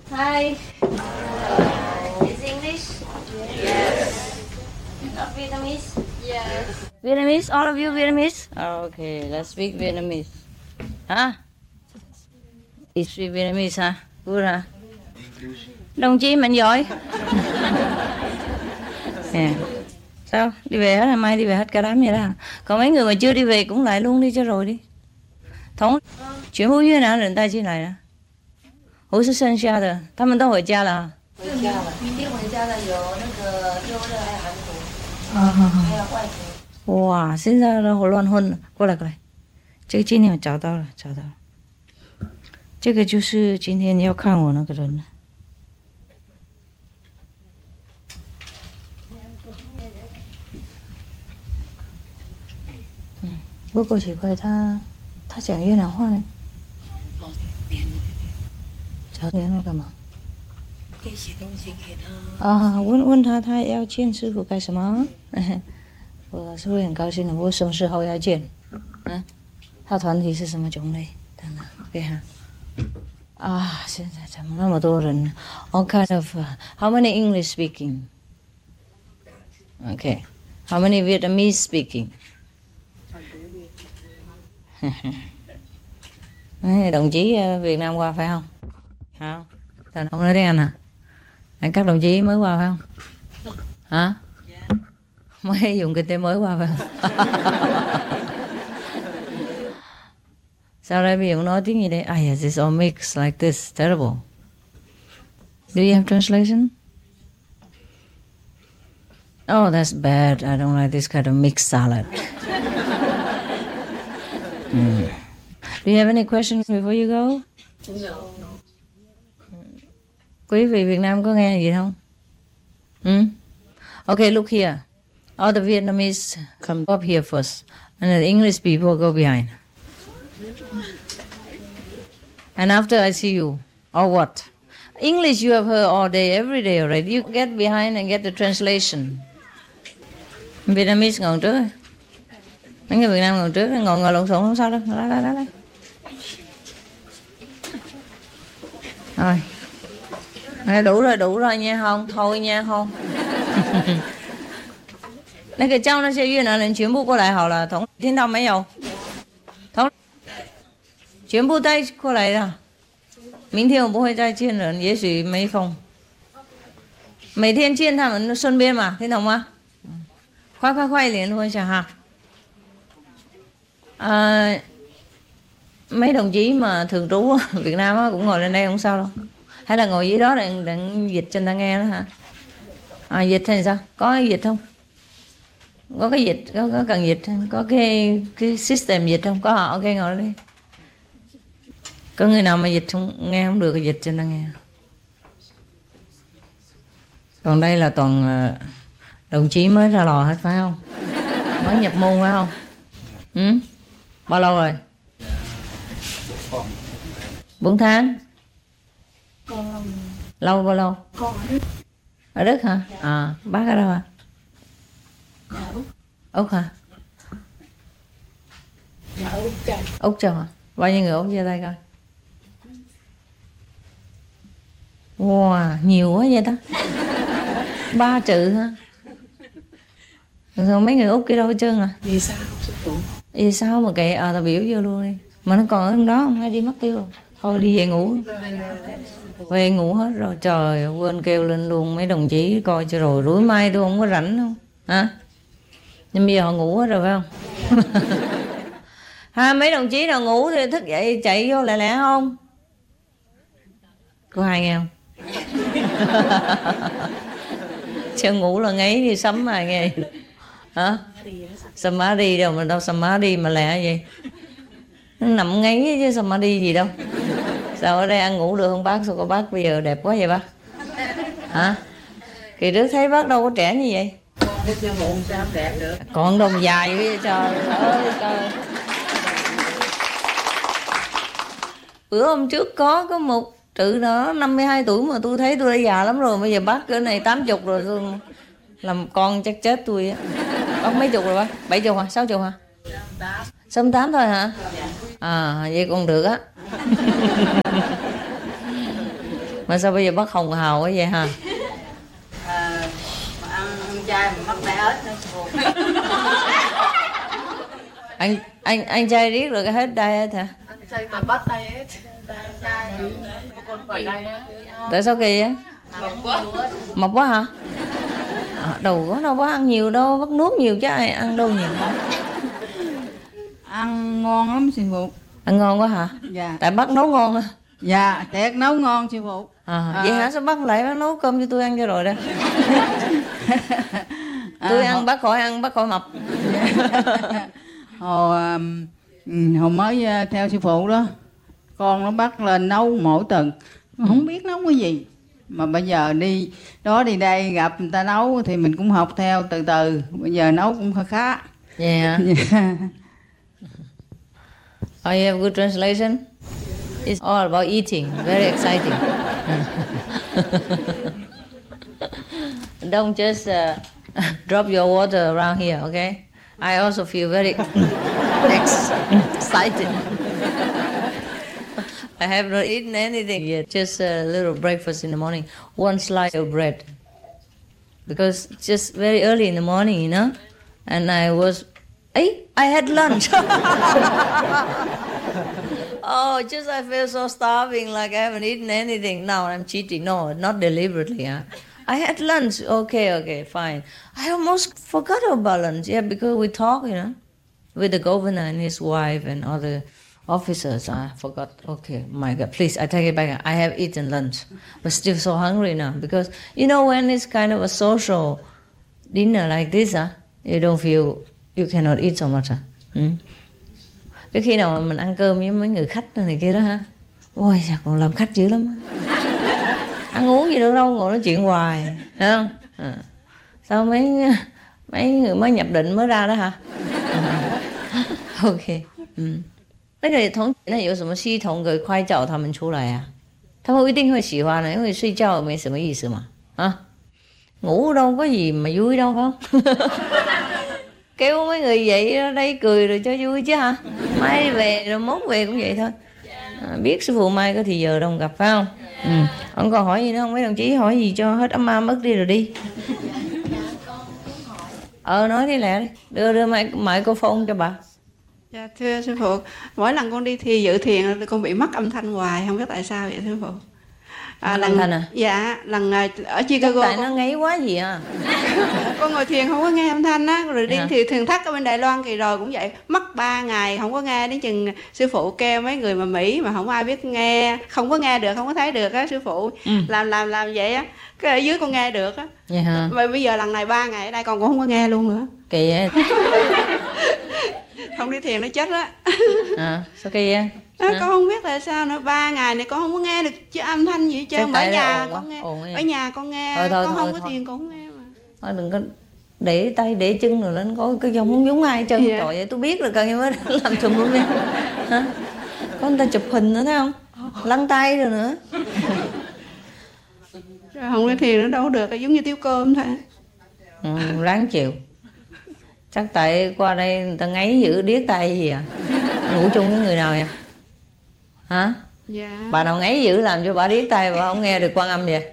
Hi. Is English? Yes. Not Vietnamese? Yes. Vietnamese? All of you Vietnamese? Okay, let's speak Vietnamese. Hả? You speak Vietnamese hả? Good hả? Đồng chí mình giỏi. Yeah. Sao? Đi về hết hả? Mai đi về hết cả đám vậy đó hả? Còn mấy người mà chưa đi về cũng lại luôn đi cho rồi đi. Thống chuyển呼越南人带进来的，不是剩下的，他们都回家了。回家了，明天回家的有那个优乐，还有韩国，还有外国。哇，现在都乱混了，过来过来，这个今天我找到了，找到了，这个就是今天要看我那个人了。不过奇怪，他讲越南话呢。找联络干嘛？可以写东西给他。啊，问他要见师傅干什么？我是会很高兴的。我什么时候要见？嗯，他团体是什么种类？等等，给他。啊，现在怎么那么多人 ？All kind of. How many English speaking? Okay. How many Vietnamese speaking? Đồng chí Việt Nam qua phải không? Không? Thành không nói tiếng Anh hả? Các đồng chí mới qua phải không? Hả? Mới dùng kinh tế mới qua phải không? Sao đây bây giờ nói tiếng gì đây? Yes, it's all mixed like this. Terrible. Do you have translation? Oh, that's bad. I don't like this kind of mixed salad. Do you have any questions before you go? No. Quý vị Việt Nam có nghe gì không? Okay, look here. All the Vietnamese come up here first, and the English people go behind. And after I see you, or what? English you have heard all day, every day already. You get behind and get the translation. Vietnamese ngồi trước. Mấy người Việt Nam ngồi trước, ngồi lộn xộn không sao đâu. Đây. Rồi. Đủ rồi nha không? Thôi nha không? 那个叫那些越南人全部过来好了，听到没有？全部带过来的。明天我不会再见了，也许没空。每天见他们顺便嘛，听懂吗？快联络一下哈。Mấy đồng chí mà thường trú ở Việt Nam cũng ngồi lên đây không sao đâu. Hay là ngồi dưới đó để dịch cho người ta nghe đó hả? Dịch hay sao? Có dịch không? Có cái dịch, có cần dịch không? Có cái system dịch không? Có họ, ok ngồi đi. Có người nào mà dịch không, nghe không được thì dịch cho người ta nghe. Còn đây là toàn đồng chí mới ra lò hết phải không? Mới nhập môn phải không? Bao lâu rồi? 4 tháng. Lâu bao lâu? Ở Đức hả? Bác ở đâu hả? Úc hả? Úc chồng hả? Bao nhiêu người Úc giơ tay coi? Wow, nhiều quá vậy ta. 3 chữ hả? Rồi mấy người Úc kia đâu hết trơn à? Vì sao mà kệ tao biểu vô luôn đi. Mà nó còn ở trong đó không, hay đi mất tiêu rồi. Thôi đi về ngủ. Về ngủ hết rồi. Trời, quên kêu lên luôn mấy đồng chí coi cho rồi. Rủi mai tôi không có rảnh không? Hả? Nhưng bây giờ họ ngủ hết rồi phải không? Mấy đồng chí nào ngủ thì thức dậy chạy vô lẹ không? Có ai nghe không? Chưa ngủ là ngáy đi sấm mà nghe. Hả? Samadhi đâu mà đâu Samadhi mà lẹ vậy? Nó nằm ngáy chứ Samadhi gì đâu. Sao ở đây ăn ngủ được không bác? Sao có bác bây giờ đẹp quá vậy bác? Hả? Kỳ trước thấy bác đâu có trẻ như vậy. Còn đồng dài với trời ơi trời. Bữa hôm trước có một trự đó 52 tuổi mà tôi thấy tôi đã già lắm rồi. Bây giờ bác cỡ này 80 rồi tôi làm con chắc chết tôi á. Bác mấy chục rồi bác? 70 hả? 60 hả? 68 thôi hả? Vậy còn được á. Mà sao bây giờ bác hồng hào quá vậy hả? Mà ăn chay mà mắc đai ếch nữa sư phụ. Anh trai riết rồi cái hết đai hết hả? Anh chay mà bắt đai ếch. Chay con phải đai á. Tại sao kỳ á? Mập quá. Mập quá hả? Đâu có đâu bác ăn nhiều đâu, bác nuốt nhiều chứ ai ăn đâu nhiều. Ăn ngon lắm sư phụ. Ăn ngon quá hả? Dạ. Tại bác nấu ngon á. Dạ, thiệt nấu ngon sư phụ. Vậy hả? Sao bác lại bác nấu cơm cho tôi ăn cho rồi đó. Tôi ăn bác khỏi mập. Hồi mới theo sư phụ đó, con nó bắt lên nấu mỗi tuần, không biết nấu cái gì. Mà bây giờ đi đó đi đây gặp người ta nấu thì mình cũng học theo từ từ. Bây giờ nấu cũng khá khá. Yeah. Oh, you have good translation? It's all about eating. Very exciting. Don't just drop your water around here, okay? I also feel very excited. I have not eaten anything yet. Just a little breakfast in the morning. One slice of bread. Because just very early in the morning, you know? And I had lunch. Oh, just I feel so starving, like I haven't eaten anything. Now I'm cheating. No, not deliberately. Huh? I had lunch. Okay, fine. I almost forgot about lunch. Yeah, because we talked, you know, with the governor and his wife and other officers. I forgot. Okay, my God, please, I take it back. I have eaten lunch, but still so hungry now. Because, you know, when it's kind of a social dinner like this, you don't feel, you cannot eat so much. Cái khi nào mà mình ăn cơm với mấy người khách này kia đó ha, ôi sao còn làm khách dữ lắm. Ăn uống gì đâu đâu, ngồi nói chuyện hoài, thấy không? Sao mấy người mới nhập định mới ra đó hả? OK， 那个同那有什么系统可以快叫他们出来啊？他们一定会喜欢的，因为睡觉没什么意思嘛，ngủ đâu có gì mà vui đâu phải không? Kêu mấy người vậy ở đây cười rồi cho vui chứ hả? Mai đi về rồi mốt về cũng vậy thôi. Biết sư phụ mai có thì giờ đâu gặp phải không? Ông còn hỏi gì nữa không? Mấy đồng chí hỏi gì cho hết ấm ma mất đi rồi đi. Nói đi lẹ đi. Đưa microphone cho bà. Dạ thưa sư phụ, mỗi lần con đi thi dự thiền con bị mất âm thanh hoài, không biết tại sao vậy sư phụ. Âm thanh à? Dạ, lần ở Chicago. Tại nó ngáy quá gì à? Con ngồi thiền không có nghe âm thanh á, rồi đi thì thiền thất ở bên Đài Loan kỳ rồi cũng vậy, mất 3 ngày không có nghe, đến chừng sư phụ kêu mấy người mà Mỹ mà không ai biết nghe, không có nghe được, không có thấy được á sư phụ. Làm vậy á, cái ở dưới con nghe được á. Vậy hả? Mà bây giờ lần này 3 ngày ở đây con cũng không có nghe luôn nữa. Kỳ vậy? Không đi thiền nó chết á. Sao kỳ vậy? Con không biết tại sao nữa, 3 ngày này con không có nghe được chứ âm thanh gì hết trơn. Ở nhà con nghe, ở nhà con nghe, con không có thiền con không nghe mà. Thôi đừng có để tay để chân rồi lên coi cái dòng không giống ai chân. Trời ơi, tôi biết là cần mới làm trùm luôn đi. Có người ta chụp hình nữa thấy không? Lăn tay rồi nữa. Không có thiền nó đâu được, giống như tiêu cơm thôi. Ráng chịu. Chắc tại qua đây người ta ngáy giữ điếc tay gì à? Ngủ chung với người nào vậy? Hả? Dạ. Bà nào ngáy dữ làm cho bà điếc tay bà không nghe được Quan Âm vậy?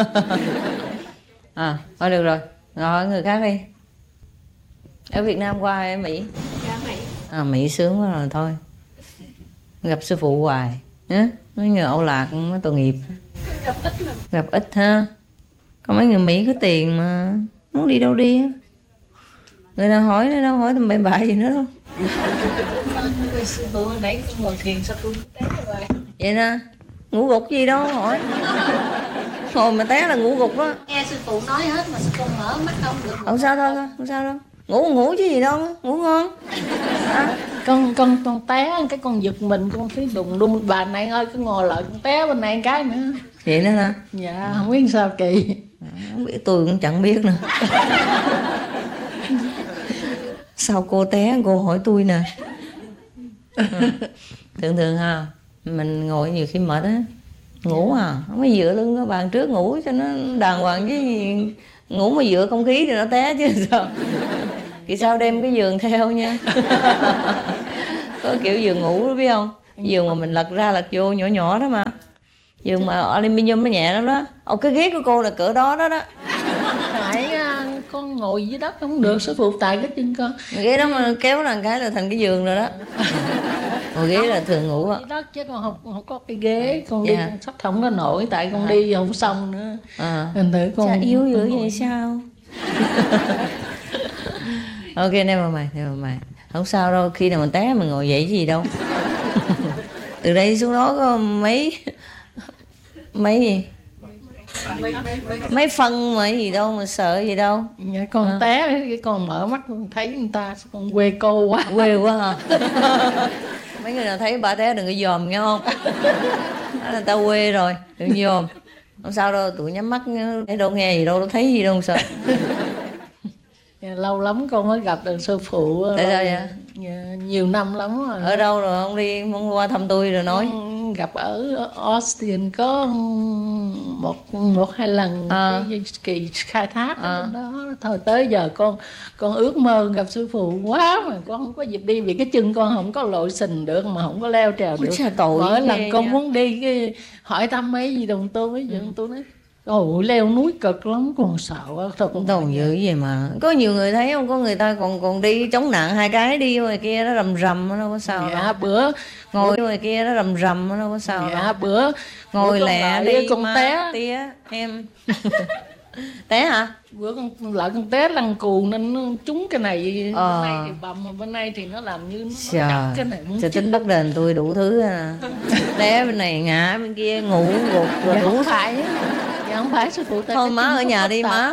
Thôi được rồi, ngồi người khác đi. Ở Việt Nam qua hay ở Mỹ? Dạ Mỹ. Mỹ sướng quá rồi thôi. Gặp sư phụ hoài. Mấy người Âu Lạc mới tội nghiệp. Gặp ít ha. Còn mấy người Mỹ có tiền mà muốn đi đâu đi á. Người nào hỏi nó đâu hỏi tầm bậy bạ gì nữa đâu. Sư phụ nãy con ngồi thiền sao con té rồi? Vậy nè, ngủ gục gì đâu hỏi. Ngồi mà té là ngủ gục đó. Nghe sư phụ nói hết mà sao con mở mắt không được? Không sao thôi, không sao đâu. Ngủ chứ gì đâu, ngủ ngon. Con té cái con giật mình, con thấy đùng đùng, bà này ơi cứ ngồi lại con té bên này cái nữa. Vậy nữa hả? Dạ, không biết sao kỳ. Không biết, tôi cũng chẳng biết nữa. Sao cô té, cô hỏi tôi nè. Thường ha, mình ngồi nhiều khi mệt á, ngủ không có dựa lưng cái bàn trước ngủ cho nó đàng hoàng chứ gì. Ngủ mà dựa không khí thì nó té chứ sao. Kỳ sau đem cái giường theo nha. Có kiểu giường ngủ đó biết không? Giường mà mình lật ra lật vô nhỏ nhỏ đó mà. Giường mà aluminium nó nhẹ lắm đó. Cái ghế của cô là cỡ đó đó đó. Tại con ngồi dưới đất không được sư phụ, tại cái chân con. Ghế đó mà kéo là cái là thành cái giường rồi đó. Ngồi ghế là thường ngủ á. Dưới đất chứ con không có cái ghế, con đi con sắp không có nổi, tại con đi không xong nữa. Thành thử con Chà, yếu dữ vậy sao? Ok, never mind. Không sao đâu, khi nào mình té mình ngồi dậy gì đâu. Từ đây xuống đó có mấy gì? Mấy phân mà gì đâu mà sợ gì đâu. Dạ, con té con mở mắt con thấy người ta con quê cô quá. Quê quá hả? Mấy người nào thấy bà té đừng có dòm nghe không? Đó là tao quê rồi, đừng dòm. Không sao đâu, tụi nhắm mắt thấy đâu nghe gì đâu, đâu thấy gì đâu, không sợ. Lâu lắm con mới gặp được sư phụ. Tại sao vậy? Nhiều năm lắm rồi. Ở đâu rồi không đi muốn qua thăm tôi rồi nói? Gặp ở Austin có một hai lần cái kỳ khai thác đó. Thôi tới giờ con ước mơ gặp sư phụ quá mà con không có dịp đi, vì cái chân con không có lội sình được mà không có leo trèo được. Mỗi lần con muốn đi cái hỏi thăm mấy gì đồng tôi nói ôi leo núi cực lắm, còn sợ quá. Đồng dữ gì mà có nhiều người thấy không, có người ta còn đi chống nạn 2 cái đi ngoài kia nó rầm nó đâu có sao đâu. Bữa ngồi ngoài kia nó rầm nó đâu có sao đâu. Bữa ngồi lẹ đi con té tía em. Té hả? Bữa con té lăn cù nên nó trúng cái này, bên này thì bầm, bên này thì nó làm như nó chặt cái này muốn tính bắt đền tôi đủ thứ à. Té bên này ngã bên kia ngủ gục rồi đủ phải. Không phải sư phụ. Thôi má ở nhà đi má.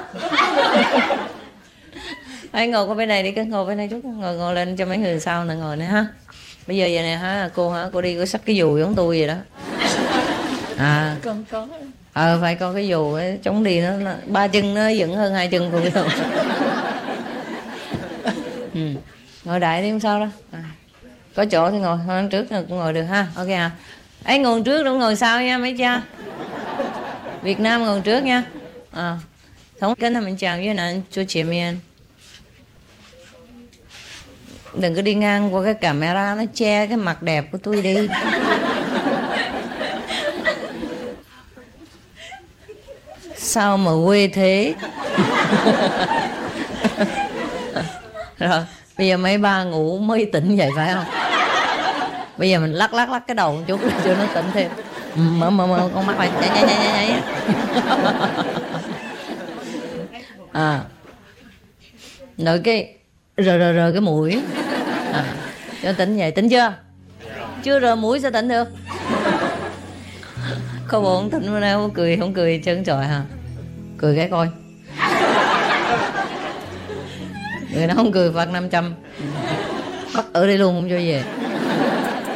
Hãy ngồi qua bên này đi, cứ ngồi bên này chút, ngồi lên cho mấy người sau nữa ngồi nữa ha. Bây giờ vậy nè hả cô đi có xách cái dù giống tôi vậy đó. Con có. Phải có cái dù ấy, chống đi nó 3 chân nó dựng hơn 2 chân cô biết không? Ngồi đại đi không sao đâu. Có chỗ thì ngồi, hôm trước cũng ngồi được ha. Ok à. Ấy ngồi trước đúng ngồi sau nha mấy cha. Việt Nam ngồi trước nha. Thống跟他们讲越南坐前面. Đừng có đi ngang qua cái camera nó che cái mặt đẹp của tôi đi. Sao mà quê thế? Rồi bây giờ mấy ba ngủ mới tỉnh vậy phải không? Bây giờ mình lắc cái đầu một chút cho nó tỉnh thêm. Mở con mắt lại nháy. Rồi cái rờ cái mũi cho tỉnh vậy. Tỉnh chưa rờ mũi sao tỉnh được? Có bộ không tỉnh bữa nay không cười chân trời hả? Cười cái coi. Người nào không cười phạt 500. Bắt ở đây luôn không cho về.